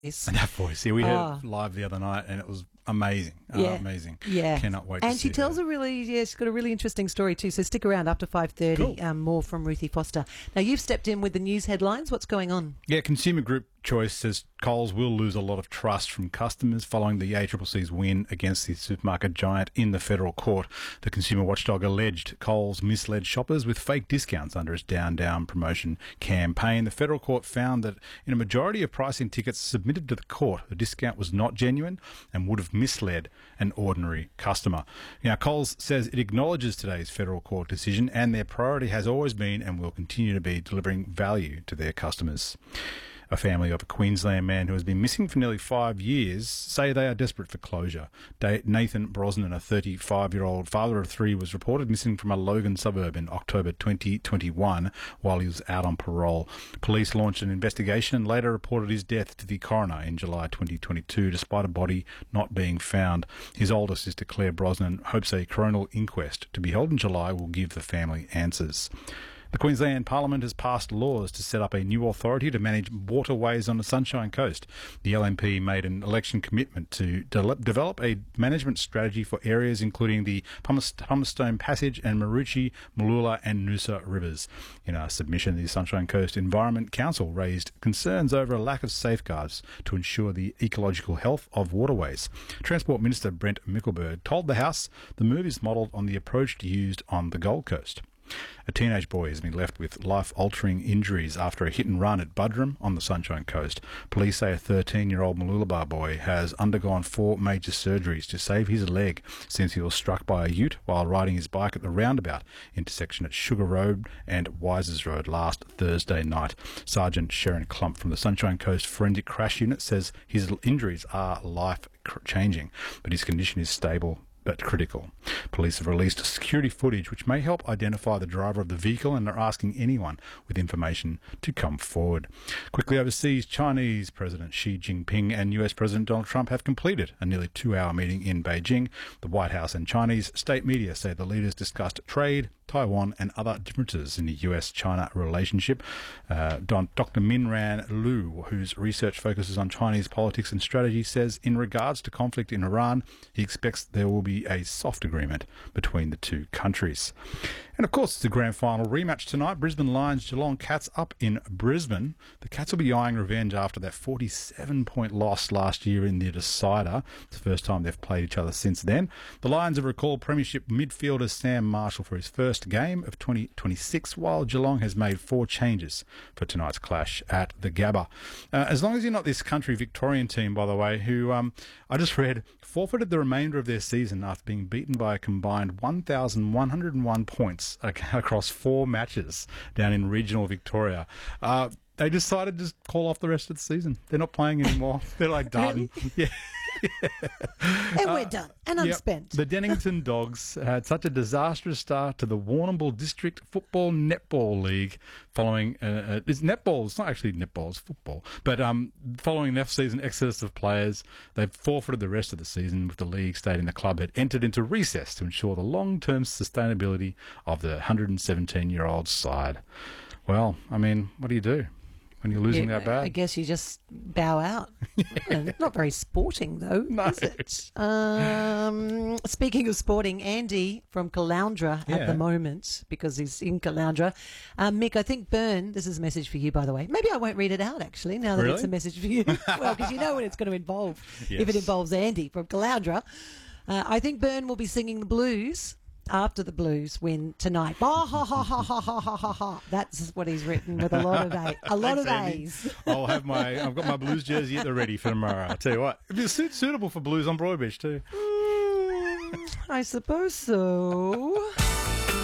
And that voice. Yeah, we heard it live the other night and it was amazing. Amazing. Yeah. Cannot wait to see And she tells she's got a really interesting story too, so stick around after 5:30. Cool. More from Ruthie Foster. Now, you've stepped in with the news headlines. What's going on? Yeah, Consumer Group Choice says Coles will lose a lot of trust from customers following the ACCC's win against the supermarket giant in the federal court. The consumer watchdog alleged Coles misled shoppers with fake discounts under its Down Down promotion campaign. The federal court found that in a majority of pricing tickets submitted to the court, the discount was not genuine and would have misled an ordinary customer. Now, Coles says it acknowledges today's federal court decision and their priority has always been and will continue to be delivering value to their customers. A family of a Queensland man who has been missing for nearly 5 years say they are desperate for closure. Nathan Brosnan, a 35-year-old father of three, was reported missing from a Logan suburb in October 2021 while he was out on parole. Police launched an investigation and later reported his death to the coroner in July 2022, despite a body not being found. His older sister, Claire Brosnan, hopes a coronial inquest to be held in July will give the family answers. The Queensland Parliament has passed laws to set up a new authority to manage waterways on the Sunshine Coast. The LNP made an election commitment to develop a management strategy for areas including the Palmerstone Passage and Maroochy, Mooloolah and Noosa rivers. In a submission, the Sunshine Coast Environment Council raised concerns over a lack of safeguards to ensure the ecological health of waterways. Transport Minister Brent Mickelberg told the House the move is modelled on the approach used on the Gold Coast. A teenage boy has been left with life-altering injuries after a hit-and-run at Buderim on the Sunshine Coast. Police say a 13-year-old Mooloolaba boy has undergone 4 major surgeries to save his leg since he was struck by a ute while riding his bike at the roundabout intersection at Sugar Road and Wisers Road last Thursday night. Sergeant Sharon Clump from the Sunshine Coast Forensic Crash Unit says his injuries are life-changing, but his condition is stable but critical. Police have released security footage which may help identify the driver of the vehicle and are asking anyone with information to come forward. Quickly overseas, Chinese President Xi Jinping and US President Donald Trump have completed a nearly 2-hour meeting in Beijing. The White House and Chinese state media say the leaders discussed trade, Taiwan and other differences in the US-China relationship. Dr. Minran Liu, whose research focuses on Chinese politics and strategy, says in regards to conflict in Iran, he expects there will be a soft agreement between the two countries. And of course, it's the grand final rematch tonight. Brisbane Lions, Geelong Cats up in Brisbane. The Cats will be eyeing revenge after that 47-point loss last year in the decider. It's the first time they've played each other since then. The Lions have recalled premiership midfielder Sam Marshall for his first game of 2026, while Geelong has made 4 changes for tonight's clash at the Gabba. As long as you're not this country Victorian team, by the way, who I just read forfeited the remainder of their season after being beaten by a combined 1,101 points across 4 matches down in regional Victoria. They decided to just call off the rest of the season. They're not playing anymore. They're like done. Yeah. And we're done and unspent. The Dennington Dogs had such a disastrous start to the Warrnambool District Football Netball League following it's netball, it's not actually netball, it's football, but following an off-season exodus of players, they've forfeited the rest of the season, with the league stating the club had entered into recess to ensure the long-term sustainability of the 117-year-old side. Well, I mean, what do you do when you're losing that bad? I guess you just bow out. Not very sporting, though, is it? Speaking of sporting, Andy from Caloundra at the moment, because he's in Caloundra. Mick, I think this is a message for you, by the way. Maybe I won't read it out, actually, now that it's a message for you. Well, because you know what it's going to involve if it involves Andy from Caloundra. I think Byrne will be singing the blues after the Blues win tonight. Ha ha ha ha ha ha ha ha ha. That's what he's written with a lot of A's. I've got my Blues jersey at the ready for tomorrow. I'll tell you what, it'd be suitable for Blues on Broadbeach too. I suppose so.